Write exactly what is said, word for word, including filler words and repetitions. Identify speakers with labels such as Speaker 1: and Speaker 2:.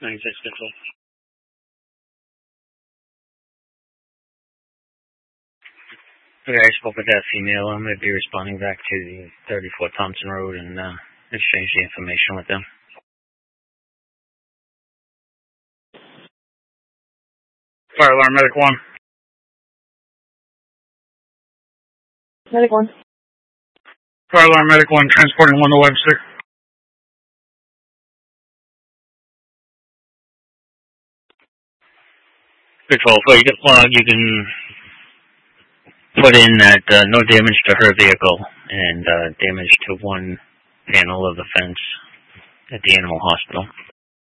Speaker 1: ninety-six Control. Okay, I spoke with that female. I'm going to be responding back to the thirty-four Thompson Road and uh, exchange the information with them. Fire alarm, medic one.
Speaker 2: Medic one.
Speaker 1: Fire alarm, medic one, transporting one to Webster. Control, so you can log, you can put in that uh, no damage to her vehicle and uh, damage to one panel of the fence at the animal hospital.